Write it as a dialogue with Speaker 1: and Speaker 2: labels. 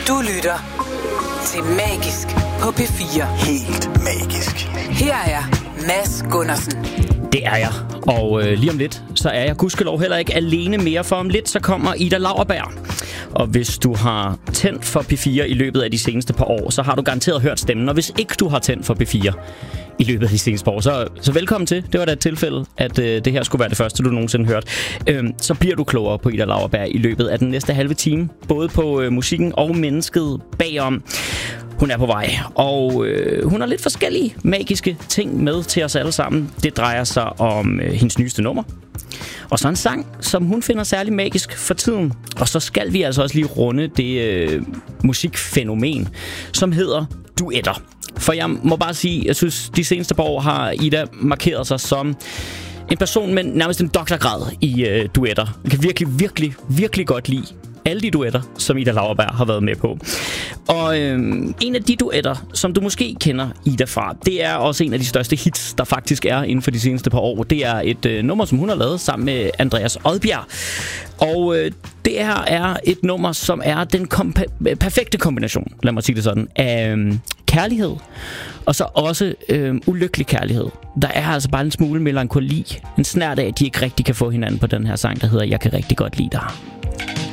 Speaker 1: Du lytter til Magisk på P4.
Speaker 2: Helt magisk.
Speaker 1: Her er Mads Gundersen.
Speaker 3: Det er jeg, og lige om lidt, så er jeg gudskelov heller ikke alene mere, for om lidt, så kommer Ida Lauerberg. Og hvis du har tændt for P4 i løbet af de seneste par år, så har du garanteret hørt stemmen. Og hvis ikke du har tændt for P4 i løbet af de seneste par år, så velkommen til. Det var da et tilfælde, at det her skulle være det første, du nogensinde hørte. Så bliver du klogere på Ida Lauerberg i løbet af den næste halve time. Både på musikken og mennesket bagom. Hun er på vej, og hun har lidt forskellige magiske ting med til os alle sammen. Det drejer sig om hendes nyeste nummer. Og så en sang, som hun finder særlig magisk for tiden. Og så skal vi altså også lige runde det musikfænomen, som hedder duetter. For jeg må bare sige, jeg synes, de seneste par år har Ida markeret sig som en person med nærmest en doktorgrad i duetter. Jeg kan virkelig godt lide alle de duetter, som Ida Lauerberg har været med på. Og en af de duetter, som du måske kender Ida fra, det er også en af de største hits, der faktisk er inden for de seneste par år. Det er et nummer, som hun har lavet sammen med Andreas Odbjerg. Og det her er et nummer, som er den perfekte kombination, lad mig sige det sådan, af kærlighed, og så også ulykkelig kærlighed. Der er altså bare en smule melankoli, en snert af, at de ikke rigtig kan få hinanden på den her sang, der hedder Jeg kan rigtig godt lide dig.